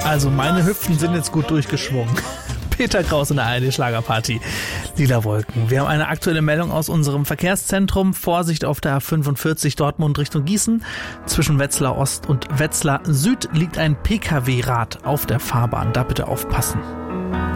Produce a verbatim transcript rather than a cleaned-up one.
Also meine Hüften sind jetzt gut durchgeschwungen. Peter Kraus in der A R D-Schlagerparty. Lila Wolken. Wir haben eine aktuelle Meldung aus unserem Verkehrszentrum. Vorsicht auf der A fünfundvierzig Dortmund Richtung Gießen. Zwischen Wetzlar Ost und Wetzlar Süd liegt ein Pkw-Rad auf der Fahrbahn. Da bitte aufpassen.